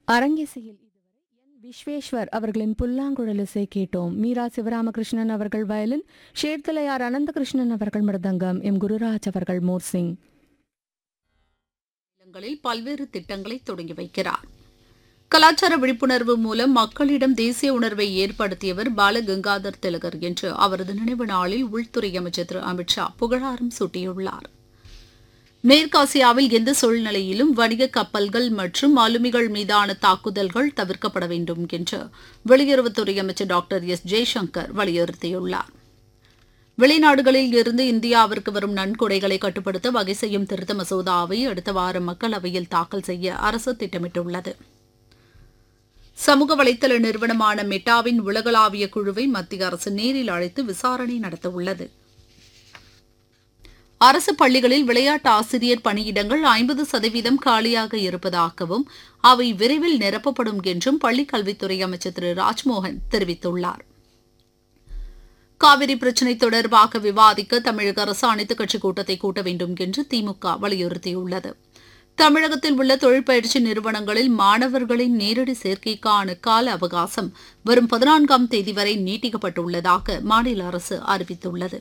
அரங்கேசியில் இதுவரை விஸ்வேஸ்வர் அவர்களின் புல்லாங்குழல் இசை கேட்டோம். மீரா சிவராமகிருஷ்ணன் அவர்கள் வயலின், ஷேர்தலையார் அனந்தகிருஷ்ணன் அவர்கள் மிருதங்கம், எம் குருராஜ் அவர்கள் மோர்சிங். பல்வேறு திட்டங்களை தொடங்கி வைக்கிறார். கலாச்சார விழிப்புணர்வு மூலம் மக்களிடம் தேசிய உணர்வை ஏற்படுத்தியவர் பாலகங்காதர் திலகர் என்று அவரது நினைவு நாளில் உள்துறை அமைச்சர் திரு அமித்ஷா புகழாரம் சூட்டியுள்ளார். மேற்காசியாவில் எந்த சூழ்நிலையிலும் வணிக கப்பல்கள் மற்றும் மாலுமிகள் மீதான தாக்குதல்கள் தவிர்க்கப்பட வேண்டும் என்று வெளியுறவுத்துறை அமைச்சர் டாக்டர் எஸ் ஜெய்சங்கர் வலியுறுத்தியுள்ளார். வெளிநாடுகளில் இருந்து இந்தியாவிற்கு வரும் நன்கொடைகளை கட்டுப்படுத்த வகை செய்யும் திருத்த மசோதாவை அடுத்த வாரம் மக்களவையில் தாக்கல் செய்ய அரசு திட்டமிட்டுள்ளது. சமூக வலைதள நிறுவனமான மெட்டாவின் உலகளாவிய குழுவை மத்திய அரசு நேரில் அழைத்து விசாரணை நடத்தவுள்ளது. அரசு பள்ளிகளில் விளையாட்டு ஆசிரியர் பணியிடங்கள் 50% காலியாக இருப்பதாகவும் அவை விரைவில் நிரப்பப்படும் என்றும் பள்ளிக் கல்வித்துறை அமைச்சர் திரு ராஜ்மோகன் தெரிவித்துள்ளார். காவிரி பிரச்சினை தொடர்பாக விவாதிக்க தமிழக அரசு அனைத்துக் கட்சிக் கூட்டத்தை கூட்ட வேண்டும் என்று திமுக வலியுறுத்தியுள்ளது. தமிழகத்தில் உள்ள தொழிற்பயிற்சி நிறுவனங்களில் மாணவர்களின் நேரடி சேர்க்கைக்கான கால அவகாசம் வரும் 14ஆம் தேதி வரை நீட்டிக்கப்பட்டுள்ளதாக மாநில அரசு அறிவித்துள்ளது.